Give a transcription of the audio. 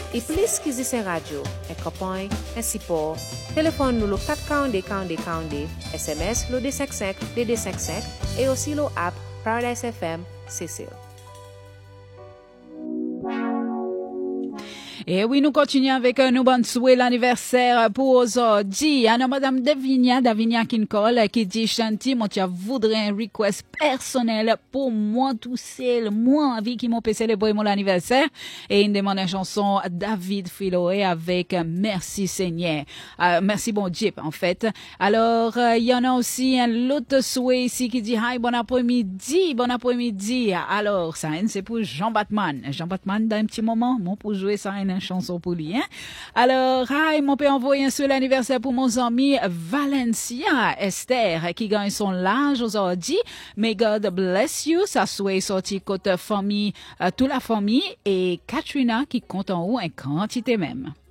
E plus ki zise radio, e kapan, e sipor, téléphone nous le 442 SMS le 255 et aussi le app Paradise FM Cecil. Et oui, nous continuons avec nous bon souhait l'anniversaire pour aujourd'hui. Alors, Madame Davinia Kinkol, qui dit, Chanty, moi, tu voudrais un request personnel pour moi tout seul, moi, envie qui m'ont célébrer mon anniversaire. Et il demande une chanson David Filoé avec Merci Seigneur. Merci bon Dieu, en fait. Alors, il y en a aussi un autre souhait ici qui dit, hi, bon après-midi. Alors, ça, c'est pour Jean Batman. Jean Batman, dans un petit moment, moi, pour jouer ça, une chanson pour lui, hein? Alors, hi, mon père envoie un seul anniversaire pour mon ami Valencia Esther, qui gagne son large aujourd'hui. May God bless you. Ça soit sorti côté famille, toute la famille, et Katrina qui compte en haut une quantité même.